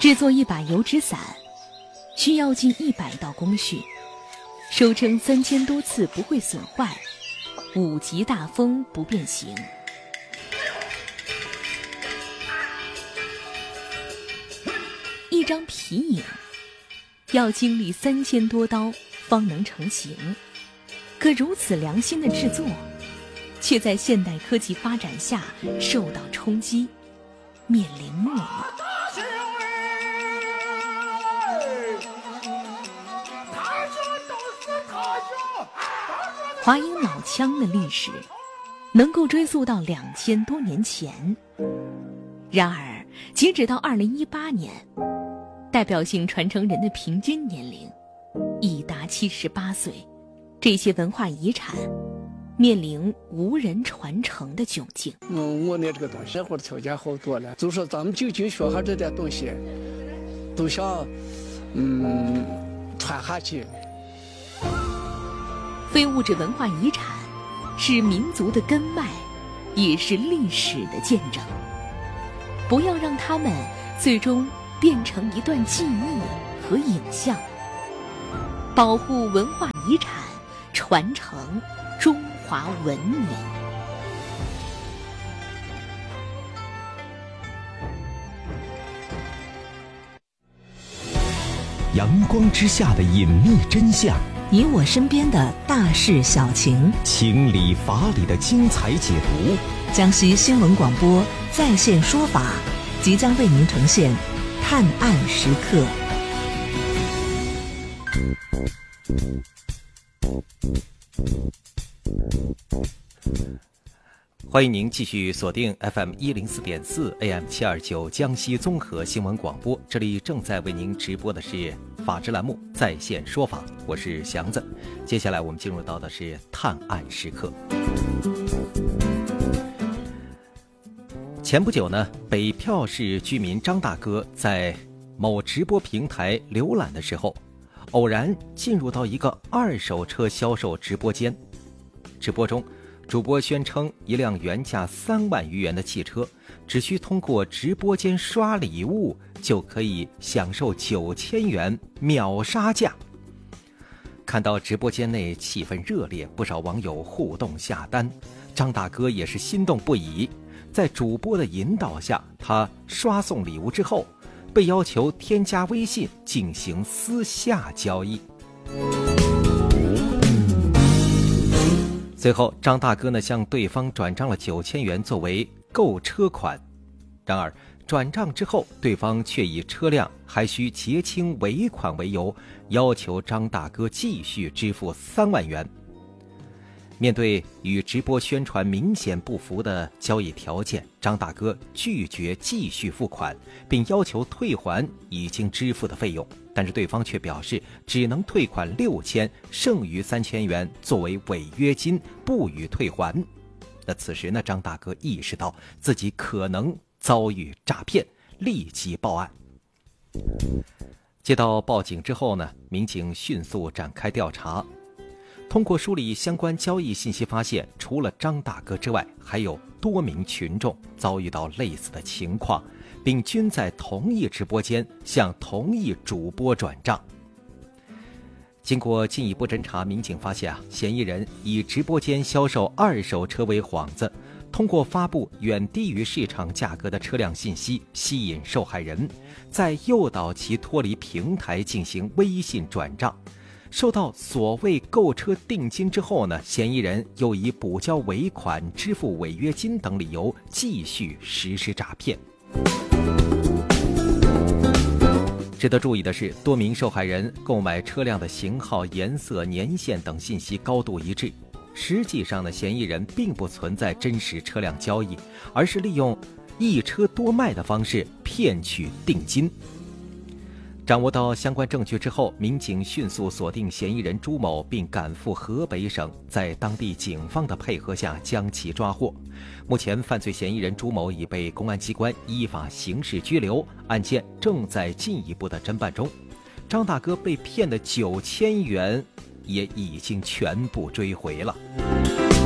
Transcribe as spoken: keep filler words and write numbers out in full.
制作一把油纸伞需要近一百道工序，收成三千多次不会损坏，五级大风不变形。一张皮影要经历三千多刀方能成型，可如此良心的制作，却在现代科技发展下受到冲击，面临没落。华阴老腔的历史能够追溯到两千多年前，然而截止到二零一八年，代表性传承人的平均年龄已达七十八岁，这些文化遗产面临无人传承的窘境。 嗯，我那这个东西生活条件好多了，就说咱们就近学下这点东西，都想嗯传下去。 非物质文化遗产是民族的根脉，也是历史的见证。不要让它们最终变成一段记忆和影像。保护文化遗产，传承中华文明。 阳光之下的隐秘真相， 你我身边的大事小情， 情理法理的精彩解读。 江西新闻广播在线说法即将为您呈现探案时刻。 欢迎您继续锁定 F M 一零四点四 A M 七二九江西综合新闻广播，这里正在为您直播的是法制栏目在线说法，我是祥子。接下来我们进入到的是探案时刻。前不久呢，北票市居民张大哥在某直播平台浏览的时候，偶然进入到一个二手车销售直播间。直播中，主播宣称一辆原价三万余元的汽车，只需通过直播间刷礼物就可以享受九千元秒杀价。看到直播间内气氛热烈，不少网友互动下单，张大哥也是心动不已。在主播的引导下，他刷送礼物之后，被要求添加微信进行私下交易。最后，张大哥呢向对方转账了九千元作为购车款。然而，转账之后，对方却以车辆还需结清尾款为由，要求张大哥继续支付三万元。面对与直播宣传明显不符的交易条件，张大哥拒绝继续付款，并要求退还已经支付的费用，但是对方却表示只能退款六千，剩余三千元作为违约金，不予退还。那此时呢，张大哥意识到自己可能遭遇诈骗，立即报案。接到报警之后呢，民警迅速展开调查。通过梳理相关交易信息发现，除了张大哥之外，还有多名群众遭遇到类似的情况，并均在同一直播间向同一主播转账。经过进一步侦查，民警发现啊，嫌疑人以直播间销售二手车为幌子，通过发布远低于市场价格的车辆信息吸引受害人，再诱导其脱离平台进行微信转账。收到所谓购车定金之后呢，嫌疑人又以补交尾款、支付违约金等理由继续实施诈骗。值得注意的是，多名受害人购买车辆的型号、颜色、年限等信息高度一致，实际上呢，嫌疑人并不存在真实车辆交易，而是利用一车多卖的方式骗取定金。掌握到相关证据之后，民警迅速锁定嫌疑人朱某，并赶赴河北省，在当地警方的配合下将其抓获。目前，犯罪嫌疑人朱某已被公安机关依法刑事拘留，案件正在进一步的侦办中。张大哥被骗的九千元也已经全部追回了。